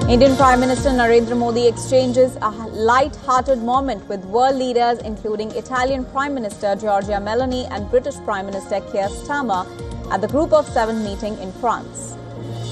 Indian Prime Minister Narendra Modi exchanges a light-hearted moment with world leaders including Italian Prime Minister Giorgia Meloni and British Prime Minister Keir Starmer at the Group of Seven meeting in France.